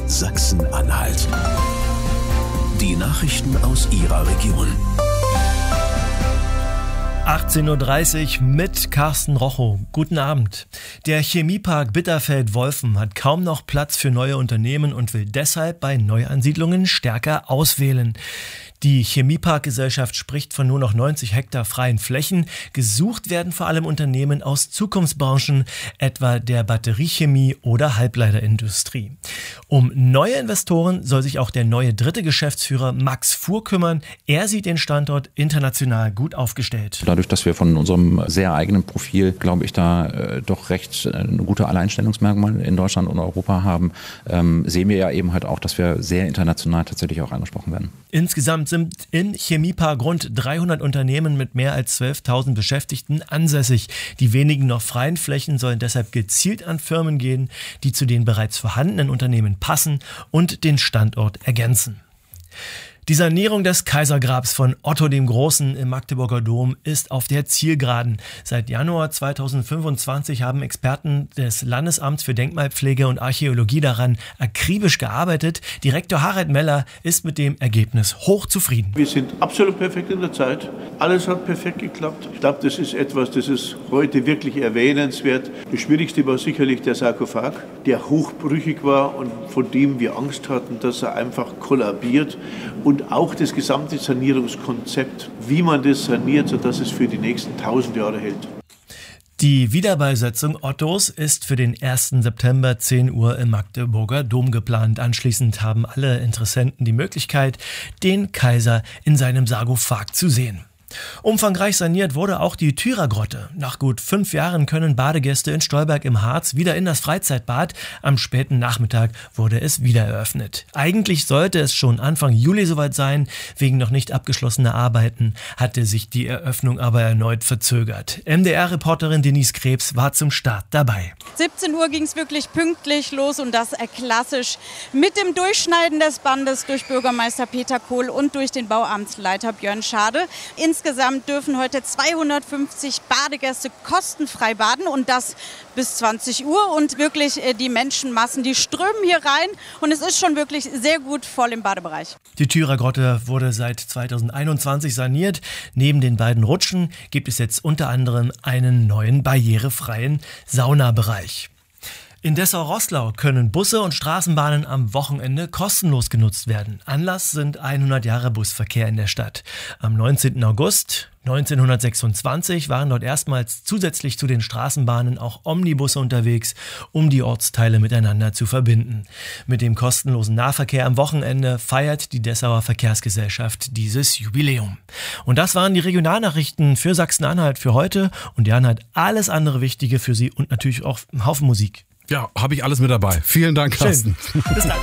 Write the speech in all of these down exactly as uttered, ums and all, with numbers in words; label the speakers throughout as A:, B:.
A: Sachsen-Anhalt. Die Nachrichten aus Ihrer Region.
B: achtzehn Uhr dreißig mit Carsten Rochow. Guten Abend. Der Chemiepark Bitterfeld-Wolfen hat kaum noch Platz für neue Unternehmen und will deshalb bei Neuansiedlungen stärker auswählen. Die Chemieparkgesellschaft spricht von nur noch neunzig Hektar freien Flächen. Gesucht werden vor allem Unternehmen aus Zukunftsbranchen, etwa der Batteriechemie oder Halbleiterindustrie. Um neue Investoren soll sich auch der neue dritte Geschäftsführer Max Fuhr kümmern. Er sieht den Standort international gut aufgestellt.
C: Dadurch, dass wir von unserem sehr eigenen Profil, glaube ich, da äh, doch recht äh, eine gute Alleinstellungsmerkmal in Deutschland und Europa haben, ähm, sehen wir ja eben halt auch, dass wir sehr international tatsächlich auch angesprochen werden.
B: Insgesamt sind in Chemiepark rund dreihundert Unternehmen mit mehr als zwölftausend Beschäftigten ansässig. Die wenigen noch freien Flächen sollen deshalb gezielt an Firmen gehen, die zu den bereits vorhandenen Unternehmen passen und den Standort ergänzen. Die Sanierung des Kaisergrabs von Otto dem Großen im Magdeburger Dom ist auf der Zielgeraden. Seit Januar zweitausendfünfundzwanzig haben Experten des Landesamts für Denkmalpflege und Archäologie daran akribisch gearbeitet. Direktor Harald Meller ist mit dem Ergebnis hochzufrieden.
D: Wir sind absolut perfekt in der Zeit. Alles hat perfekt geklappt. Ich glaube, das ist etwas, das ist heute wirklich erwähnenswert. Das Schwierigste war sicherlich der Sarkophag, der hochbrüchig war und von dem wir Angst hatten, dass er einfach kollabiert. Und Und auch das gesamte Sanierungskonzept, wie man das saniert, sodass es für die nächsten tausend Jahre hält.
B: Die Wiederbeisetzung Ottos ist für den ersten September zehn Uhr im Magdeburger Dom geplant. Anschließend haben alle Interessenten die Möglichkeit, den Kaiser in seinem Sarkophag zu sehen. Umfangreich saniert wurde auch die Thürer-Grotte. Nach gut fünf Jahren können Badegäste in Stolberg im Harz wieder in das Freizeitbad. Am späten Nachmittag wurde es wieder eröffnet. Eigentlich sollte es schon Anfang Juli soweit sein. Wegen noch nicht abgeschlossener Arbeiten hatte sich die Eröffnung aber erneut verzögert. M D R-Reporterin Denise Krebs war zum Start dabei.
E: siebzehn Uhr ging es wirklich pünktlich los und das klassisch mit dem Durchschneiden des Bandes durch Bürgermeister Peter Kohl und durch den Bauamtsleiter Björn Schade. Insgesamt dürfen heute zweihundertfünfzig Badegäste kostenfrei baden und das bis zwanzig Uhr. Und wirklich die Menschenmassen, die strömen hier rein und es ist schon wirklich sehr gut voll im Badebereich.
B: Die Thürer-Grotte wurde seit zweitausendeinundzwanzig saniert. Neben den beiden Rutschen gibt es jetzt unter anderem einen neuen barrierefreien Saunabereich. In Dessau-Roßlau können Busse und Straßenbahnen am Wochenende kostenlos genutzt werden. Anlass sind hundert Jahre Busverkehr in der Stadt. Am neunzehnten August neunzehnhundertsechsundzwanzig waren dort erstmals zusätzlich zu den Straßenbahnen auch Omnibusse unterwegs, um die Ortsteile miteinander zu verbinden. Mit dem kostenlosen Nahverkehr am Wochenende feiert die Dessauer Verkehrsgesellschaft dieses Jubiläum. Und das waren die Regionalnachrichten für Sachsen-Anhalt für heute. Und Jan hat alles andere Wichtige für Sie und natürlich auch einen Haufen Musik.
F: Ja, habe ich alles mit dabei. Vielen Dank, Carsten.
B: Schön. Bis dann.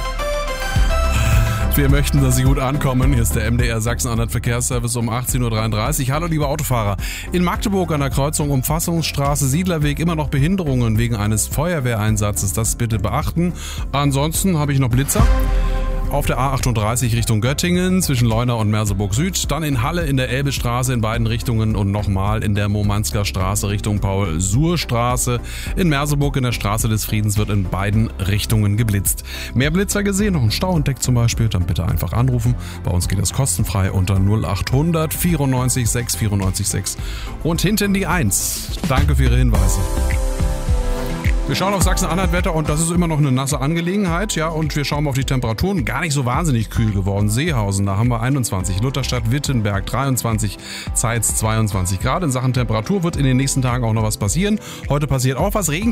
F: Wir möchten, dass Sie gut ankommen. Hier ist der M D R Sachsen-Anhalt Verkehrsservice um achtzehn Uhr dreiunddreißig. Hallo, liebe Autofahrer. In Magdeburg an der Kreuzung Umfassungsstraße Siedlerweg immer noch Behinderungen wegen eines Feuerwehreinsatzes. Das bitte beachten. Ansonsten habe ich noch Blitzer. Auf der A achtunddreißig Richtung Göttingen zwischen Leuna und Merseburg Süd, dann in Halle in der Elbestraße in beiden Richtungen und nochmal in der Momansker Straße Richtung Paul-Suhr-Straße. In Merseburg in der Straße des Friedens wird in beiden Richtungen geblitzt. Mehr Blitzer gesehen, noch ein Stau entdeckt zum Beispiel, dann bitte einfach anrufen. Bei uns geht das kostenfrei unter null achthundert vierundneunzig sechs vierundneunzig sechs und hinten die eins. Danke für Ihre Hinweise. Wir schauen auf Sachsen-Anhalt-Wetter und das ist immer noch eine nasse Angelegenheit, ja, und wir schauen auf die Temperaturen. Gar nicht so wahnsinnig kühl geworden. Seehausen, da haben wir einundzwanzig, Lutherstadt, Wittenberg dreiundzwanzig, Zeitz zweiundzwanzig Grad. In Sachen Temperatur wird in den nächsten Tagen auch noch was passieren. Heute passiert auch was, Regen